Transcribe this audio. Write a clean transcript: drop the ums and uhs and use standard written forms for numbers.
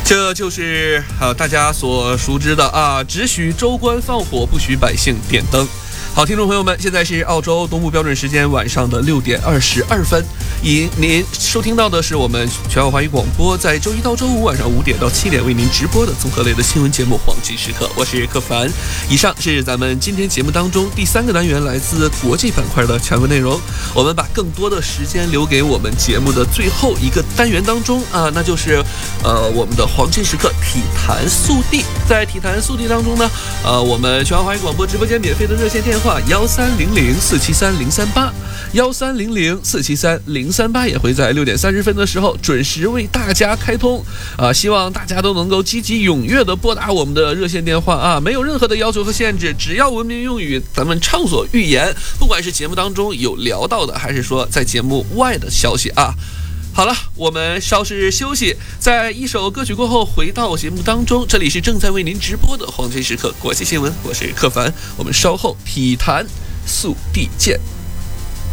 这就是大家所熟知的啊，只许州官放火，不许百姓点灯。好，听众朋友们，现在是澳洲东部标准时间晚上的6点22分，您收听到的是我们全澳华语广播在周一到周五晚上5点到7点为您直播的综合类的新闻节目《黄金时刻》，我是柯凡。以上是咱们今天节目当中第3个单元，来自国际板块的全部内容。我们把更多的时间留给我们节目的最后一个单元当中啊，那就是我们的黄金时刻体坛速递。在体坛速递当中呢，我们全澳华语广播直播间免费的热线电话1300473038，1300473038也会在6点30分的时候准时为大家开通希望大家都能够积极踊跃的拨打我们的热线电话啊，没有任何的要求和限制，只要文明用语，咱们畅所欲言，不管是节目当中有聊到的，还是说在节目外的消息啊。好了，我们稍事休息，在一首歌曲过后回到节目当中。这里是正在为您直播的黄金时刻国际新闻，我是柯凡，我们稍后体坛速递见。